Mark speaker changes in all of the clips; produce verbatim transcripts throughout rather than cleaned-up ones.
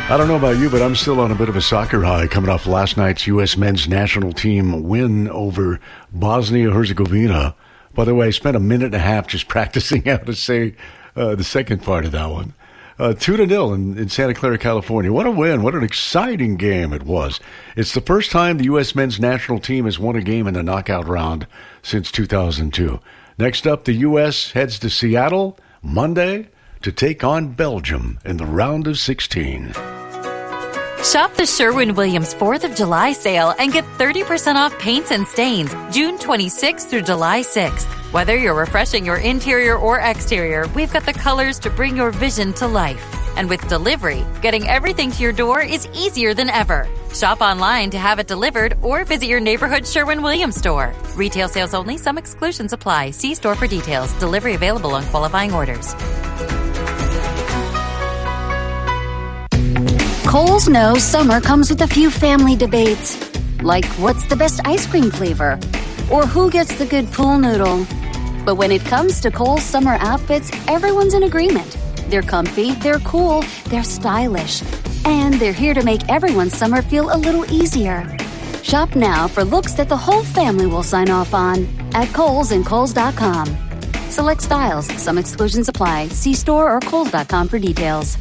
Speaker 1: I don't know about you, but I'm still on a bit of a soccer high coming off last night's U S men's national team win over Bosnia-Herzegovina. By the way, I spent a minute and a half just practicing how to say uh, the second part of that one. Uh, two to nil in, in Santa Clara, California. What a win. What an exciting game it was. It's the first time the U S men's national team has won a game in the knockout round since two thousand two. Next up, the U S heads to Seattle Monday to take on Belgium in the round of sixteen.
Speaker 2: Shop the Sherwin-Williams fourth of July sale and get thirty percent off paints and stains June twenty-sixth through July sixth. Whether you're refreshing your interior or exterior, we've got the colors to bring your vision to life. And with delivery, getting everything to your door is easier than ever. Shop online to have it delivered or visit your neighborhood Sherwin-Williams store. Retail sales only. Some exclusions apply. See store for details. Delivery available on qualifying orders.
Speaker 3: Kohl's knows summer comes with a few family debates, like what's the best ice cream flavor, or who gets the good pool noodle. But when it comes to Kohl's summer outfits, everyone's in agreement. They're comfy, they're cool, they're stylish, and they're here to make everyone's summer feel a little easier. Shop now for looks that the whole family will sign off on at Kohl's and Kohl's dot com. Select styles, some exclusions apply. See store or Kohl's dot com for details.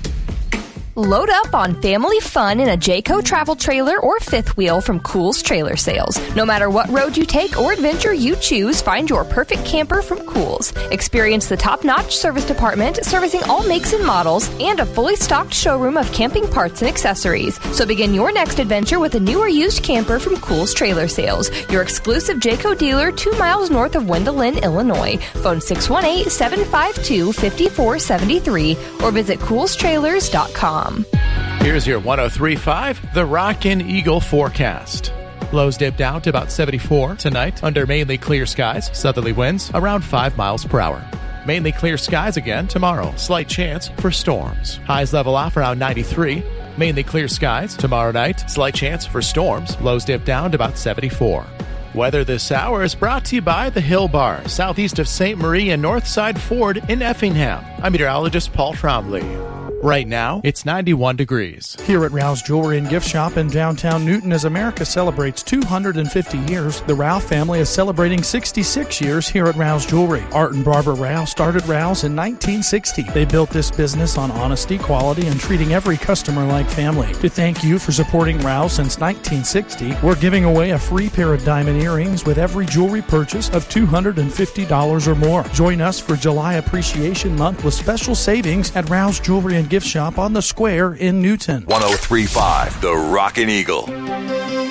Speaker 4: Load up on family fun in a Jayco travel trailer or fifth wheel from Kohl's Trailer Sales. No matter what road you take or adventure you choose, find your perfect camper from Kohl's. Experience the top-notch service department servicing all makes and models and a fully stocked showroom of camping parts and accessories. So begin your next adventure with a new or used camper from Kohl's Trailer Sales, your exclusive Jayco dealer two miles north of Wendelin, Illinois. Phone six one eight, seven five two, five four seven three or visit kohls trailers dot com.
Speaker 5: Here's your one oh three point five, the Rockin' Eagle forecast. Lows dipped out to about seventy-four tonight under mainly clear skies. Southerly winds around five miles per hour. Mainly clear skies again tomorrow. Slight chance for storms. Highs level off around ninety-three. Mainly clear skies tomorrow night. Slight chance for storms. Lows dip down to about seventy-four. Weather this hour is brought to you by the Hill Bar, southeast of Saint Marie and Northside Ford in Effingham. I'm meteorologist Paul Trombley. Right now, it's ninety-one degrees.
Speaker 6: Here at Rouse Jewelry and Gift Shop in downtown Newton, as America celebrates two hundred fifty years, the Rouse family is celebrating sixty-six years here at Rouse Jewelry. Art and Barbara Rouse started Rouse in nineteen sixty. They built this business on honesty, quality, and treating every customer like family. To thank you for supporting Rouse since nineteen sixty, we're giving away a free pair of diamond earrings with every jewelry purchase of two hundred fifty dollars or more. Join us for July Appreciation Month with special savings at Rouse Jewelry and Gift Shop on the Square in Newton.
Speaker 7: one oh three point five, the Rockin' Eagle.